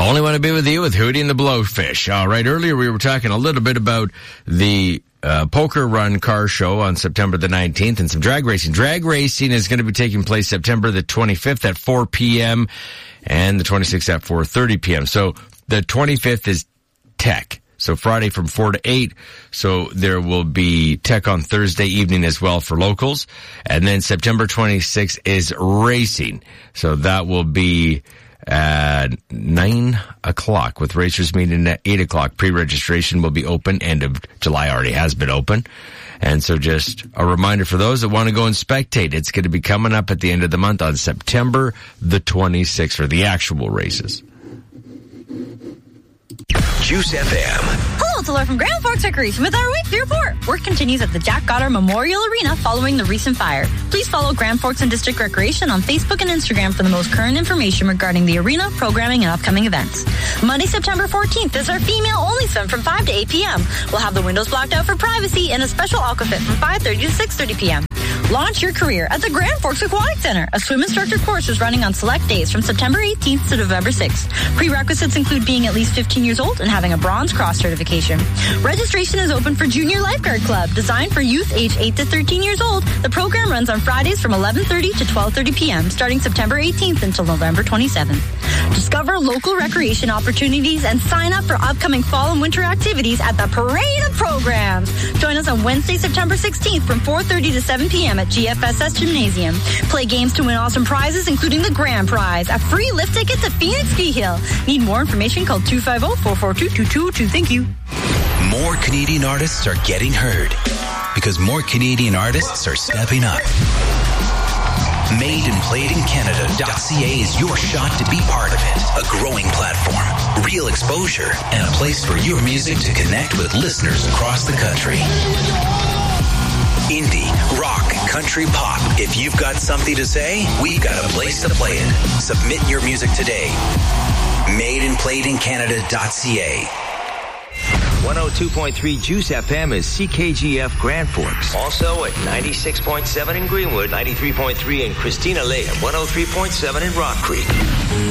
Only Want to Be With You with Hootie and the Blowfish. All right, earlier we were talking a little bit about the Poker Run car show on September the 19th and some drag racing. Drag racing is going to be taking place September the 25th at 4 p.m. and the 26th at 4:30 p.m. So the 25th is tech. So Friday from 4 to 8. So there will be tech on Thursday evening as well for locals. And then September 26th is racing. So that will be at 9 o'clock with racers meeting at 8 o'clock. Pre-registration will be open. End of July already has been open. And so just a reminder for those that want to go and spectate, it's going to be coming up at the end of the month on September the 26th for the actual races. Juice FM. Hello, it's Laura from Grand Forks Recreation with our weekly report. Work continues at the Jack Goddard Memorial Arena following the recent fire. Please follow Grand Forks and District Recreation on Facebook and Instagram for the most current information regarding the arena, programming, and upcoming events. Monday, September 14th is our female-only swim from 5 to 8 p.m. We'll have the windows blocked out for privacy and a special aquafit from 5:30 to 6:30 p.m. Launch your career at the Grand Forks Aquatic Center. A swim instructor course is running on select days from September 18th to November 6th. Prerequisites include being at least 15 years old and having a Bronze Cross certification. Registration is open for Junior Lifeguard Club. Designed for youth age 8 to 13 years old, the program runs on Fridays from 11:30 to 12:30 p.m. starting September 18th until November 27th. Discover local recreation opportunities and sign up for upcoming fall and winter activities at the Parade of Programs. Join us on Wednesday, September 16th from 4:30 to 7 p.m. at GFSS Gymnasium. Play games to win awesome prizes, including the grand prize, a free lift ticket to Phoenix Ski Hill. Need more information? Call 250-442-2222. Thank you. More Canadian artists are getting heard because more Canadian artists are stepping up. MadeandPlayedInCanada.ca is your shot to be part of it. A growing platform, real exposure, and a place for your music to connect with listeners across the country. Indie, rock, country, pop. If you've got something to say, we've got a place to play it. Submit your music today. MadeandPlayedInCanada.ca. 102.3 Juice FM is CKGF Grand Forks. Also at 96.7 in Greenwood, 93.3 in Christina Lake, and 103.7 in Rock Creek.